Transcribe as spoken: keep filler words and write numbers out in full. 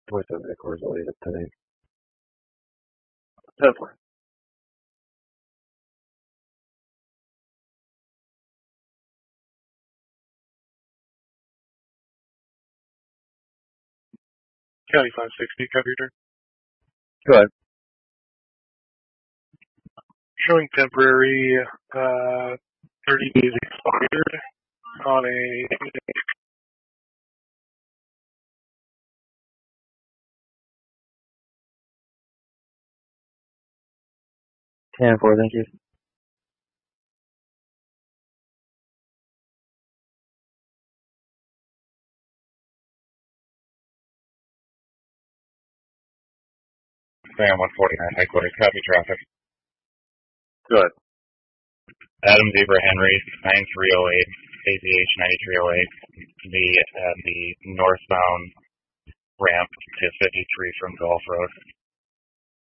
Voice of the course later today. ten four. County five sixty, cover your turn. Go ahead. Showing temporary, uh, thirty days expired on a ten four, thank you. Sam one forty-nine, headquarters, copy traffic. Good. Adam Zebra Henry, nine three oh eight, A Z H ninety-three oh eight, the, uh, the northbound ramp to fifty-three from Gulf Road.